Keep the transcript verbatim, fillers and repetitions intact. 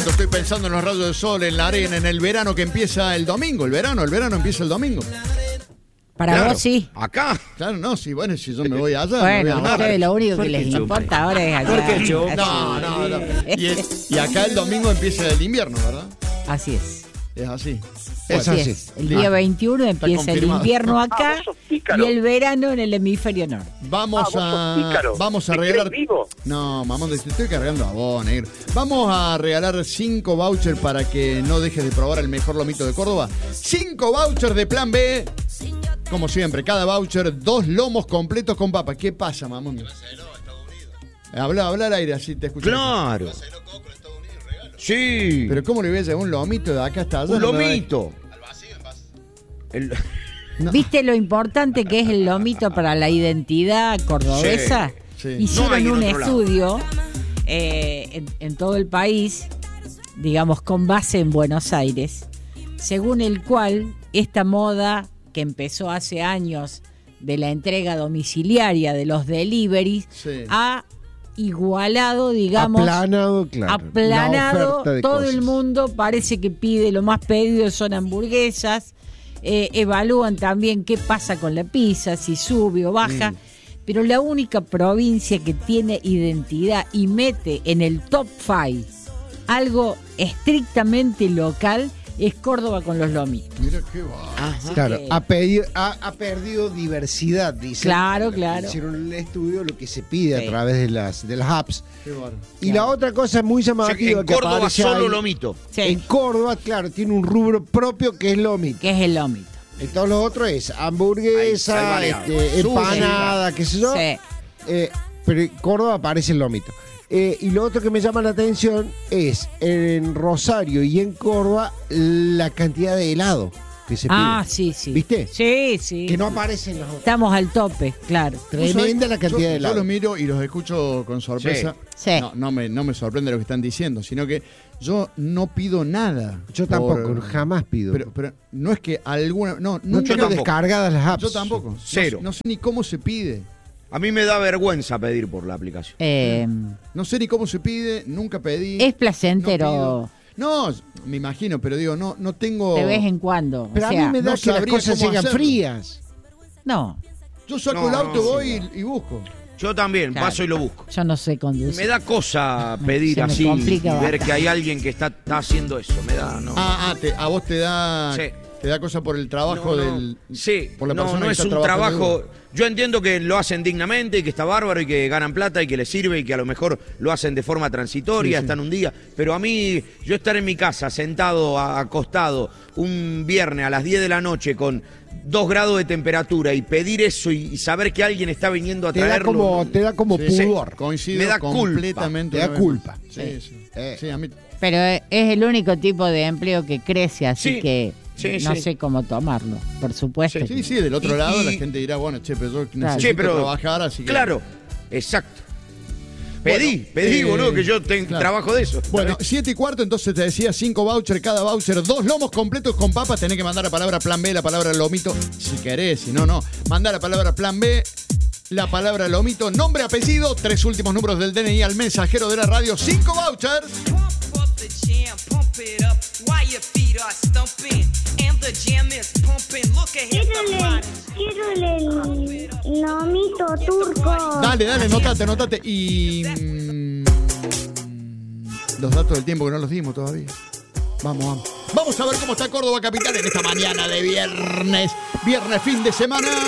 viendo, estoy pensando en los rayos de sol, en la arena, en el verano que empieza el domingo. El verano, el verano empieza el domingo. Para Claro, vos sí. Acá. Claro, no, sí, bueno, si yo me voy allá. Bueno, me voy a al mar. ustedes lo único ¿Por que qué les chupa? importa ahora es allá. ¿Por qué chupa? No, no, no. Y, es- y acá el domingo empieza el invierno, ¿verdad? Así es. Es así. Es Así así. es. El día veintiuno empieza el confirmado. invierno Ah, acá vos sos pícaro. y el verano en el hemisferio norte. Vamos Ah, vos sos a pícaro. vamos a ¿Te regalar. crees vivo? No, mamón, te estoy cargando a vos, negro. Vamos a regalar cinco vouchers para que no dejes de probar el mejor lomito de Córdoba. Cinco vouchers de Plan B. Como siempre, cada voucher, dos lomos completos con papa. ¿Qué pasa, mamón? Habla, habla al aire, así te escucho. Claro. Sí. Pero ¿cómo le voy a llevar un lomito de acá hasta allá? un No me va a- lomito. El- No. ¿Viste lo importante que es el lomito para la identidad cordobesa? Sí, sí. Hicieron No hay en un otro lado. estudio eh, en, en todo el país, digamos, con base en Buenos Aires, según el cual esta moda que empezó hace años de la entrega domiciliaria de los deliveries Sí. ha igualado, digamos, Aplanado, claro. aplanado, la oferta de todo cosas. el mundo parece que pide, lo más pedido son hamburguesas, eh, evalúan también qué pasa con la pizza, si sube o baja, Mm. pero la única provincia que tiene identidad y mete en el top five algo estrictamente local es Córdoba con los lomitos. Mira qué va. Así Claro, que- ha, pedido, ha, ha perdido diversidad, dice. Claro, claro. Hicieron el estudio, lo que se pide Sí. a través de las, de las apps. Qué bárbaro. Y la otra cosa muy o sea, llamativa en que Córdoba aparece solo ahí, lomito. Sí, En Córdoba, claro, tiene un rubro propio que es lomito. que es el lomito. En todos los otros es hamburguesa, Ahí, este, sushi. empanada, qué sé yo. Sí. Eh, pero en Córdoba aparece el lomito. Eh, y lo otro que me llama la atención es en Rosario y en Córdoba la cantidad de helado que se pide. Ah, sí, sí. ¿Viste? Sí, sí. Que no aparece en los otros. Estamos al tope, claro. Tremenda la Yo- cantidad de Yo helado. los miro y los escucho con sorpresa. Sí. Sí. No, no me, no me sorprende lo que están diciendo, sino que yo no pido nada. Yo tampoco, por- jamás pido. Pero, pero no es que alguna. No, no nunca. tengo tampoco. descargadas las apps. Yo tampoco. No- Cero. No, sé ni cómo se pide. A mí me da vergüenza pedir por la aplicación. Eh, No sé ni cómo se pide, nunca pedí. es placentero No, pido. No, me imagino, pero digo, no, no tengo. de vez en cuando. Pero o a sea, mí me da no que las sabría cosas cómo llegan hacerlo. frías. No, Yo saco No, el auto, no, voy sí, y, y busco. Yo también, Claro. paso y lo busco. yo no sé conducir. Me da cosa Me- pedir se me así y complica ver bastante. que hay alguien que está, está haciendo eso. Me da, no. Ah, ah, te- a vos te da. Sí. Te da cosa por el trabajo No, no. del. Sí, por la no, persona no que es está un trabajando trabajo. duro. Yo entiendo que lo hacen dignamente y que está bárbaro y que ganan plata y que les sirve y que a lo mejor lo hacen de forma transitoria, Sí, sí. están un día. Pero a mí, yo estar en mi casa sentado, a- acostado, un viernes a las diez de la noche con dos grados de temperatura y pedir eso y, y saber que alguien está viniendo a Te da traerlo. como, no- te da como Sí, pudor. Coincido Me da culpa. completamente. Te da una vez culpa. más. Sí, sí. Eh. Sí, a mí. Pero es el único tipo de empleo que crece, así Sí, que sí, no sí. sé cómo tomarlo, por supuesto. Sí, sí, del otro Y- lado y- la gente dirá, bueno, che, pero yo necesito Che, pero- trabajar, así que. Claro, exacto. Pedí, Bueno, pedí, eh, boludo, que yo tengo claro. trabajo de eso. Bueno, siete y cuarto, entonces te decía cinco vouchers, cada voucher, dos lomos completos con papas. Tenés que mandar la palabra plan B, la palabra lomito, si querés, si no, no. Mandá la palabra plan B, la palabra lomito, nombre, apellido, tres últimos números del D N I al mensajero de la radio, cinco vouchers. Pump up the jam, pump it up while your feet are stumping. And the jam is pumping. Look ahead, the Quiero el, quiero el lomito turco. Dale, dale, notate, notate. Y. mm, los datos del tiempo que no los dimos todavía. Vamos, vamos. Vamos a ver cómo está Córdoba Capital en esta mañana de viernes. Viernes, fin de semana.